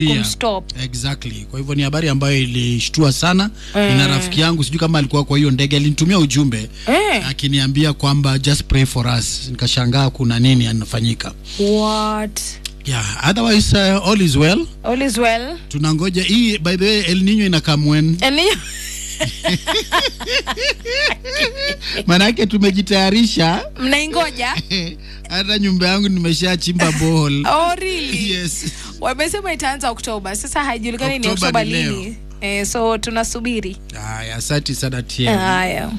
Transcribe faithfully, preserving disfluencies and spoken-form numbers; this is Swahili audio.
kumstop. Exactly. Kwa hivyo ni habari ambayo ilishtua sana. Mm. Nina rafiki yangu sijui kama alikuwa kwa hiyo ndege, alinitumia ujumbe Mm. akiniambia kwamba just pray for us. Nikashangaa kuna nini yanafanyika. What? Yeah, otherwise uh, all is well. All is well. Tunangoja hii, by the way, El Nino inakamwen. El Nino. Manake tumejitayarisha. Mnaingoja? Hata nyumba yangu nimeshachimba borehole. Oh really? Yes. Wamesema itaanza Oktoba. Sasa haijulikani ni Oktoba Oktoba ni leo. lini. Eh, so tunasubiri. Haya, asante sana tia. Haya.